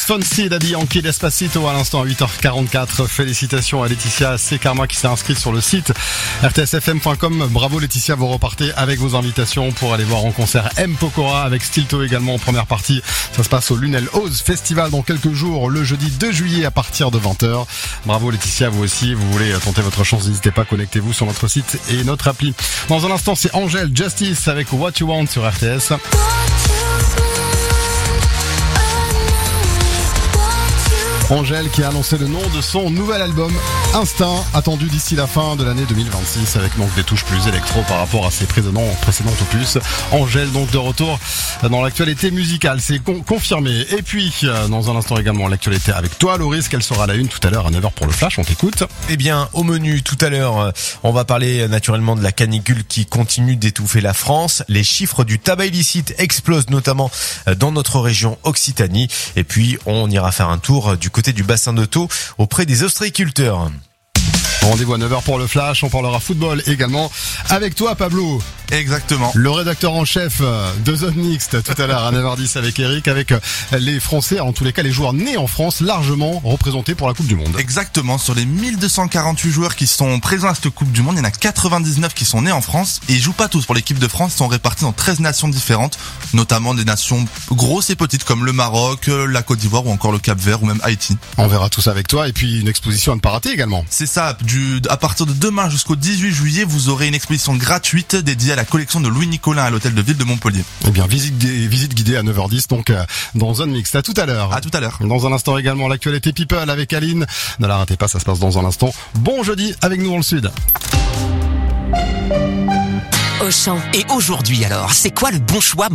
Fonsi, Daddy Yankee, Despacito à l'instant à 8h44. Félicitations à Laetitia Sekarma qui s'est inscrite sur le site rtsfm.com. Bravo Laetitia, vous repartez avec vos invitations pour aller voir en concert M. Pokora avec Stilto également en première partie. Ça se passe au Lunel Oz Festival dans quelques jours, le jeudi 2 juillet à partir de 20h. Bravo Laetitia, vous aussi, vous voulez tenter votre chance, n'hésitez pas, connectez-vous sur notre site et notre appli. Dans un instant, c'est Angèle Justice avec What You Want sur RTS. Angèle qui a annoncé le nom de son nouvel album Instinct, attendu d'ici la fin de l'année 2026 avec donc des touches plus électro par rapport à ses précédents opus. Angèle donc de retour dans l'actualité musicale, c'est confirmé. Et puis dans un instant également l'actualité avec toi Loris, qu'elle sera à la une tout à l'heure à 9h pour le Flash, on t'écoute. Eh bien au menu tout à l'heure, on va parler naturellement de la canicule qui continue d'étouffer la France. Les chiffres du tabac illicite explosent notamment dans notre région Occitanie. Et puis on ira faire un tour du côté du bassin d'Auto auprès des ostréiculteurs. Rendez-vous à 9h pour le Flash, on parlera football également avec toi Pablo. Exactement. Le rédacteur en chef de Zone Mixte tout à l'heure à 9h10 avec Eric, avec les Français, en tous les cas les joueurs nés en France, largement représentés pour la Coupe du Monde. Exactement, sur les 1248 joueurs qui sont présents à cette Coupe du Monde, il y en a 99 qui sont nés en France et ils jouent pas tous pour l'équipe de France, ils sont répartis dans 13 nations différentes, notamment des nations grosses et petites comme le Maroc, la Côte d'Ivoire ou encore le Cap-Vert ou même Haïti. On verra tout ça avec toi et puis une exposition à ne pas rater également. C'est ça, à partir de demain jusqu'au 18 juillet, vous aurez une exposition gratuite dédiée à la collection de Louis Nicolin à l'hôtel de ville de Montpellier. Eh bien, visite guidée à 9h10 donc dans Zone Mixte. À tout à l'heure. À tout à l'heure. Dans un instant également l'actualité People avec Aline. Ne la ratez pas, ça se passe dans un instant. Bon jeudi avec nous dans le Sud. Auchan. Et aujourd'hui alors, c'est quoi le bon choix